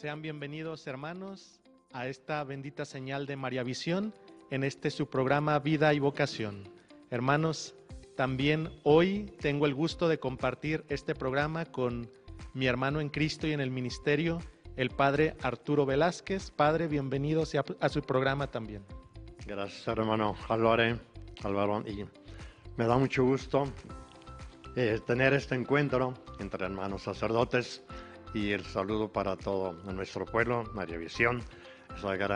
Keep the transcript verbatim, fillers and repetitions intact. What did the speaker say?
Sean bienvenidos, hermanos, a esta bendita señal de María Visión, en este su programa Vida y Vocación. Hermanos, también hoy tengo el gusto de compartir este programa con mi hermano en Cristo y en el ministerio, el Padre Arturo Velázquez. Padre, bienvenido a su programa también. Gracias, hermano Álvaro, Álvaro, y me da mucho gusto eh, tener este encuentro entre hermanos sacerdotes, y el saludo para todo nuestro pueblo, María Visión. Es la gran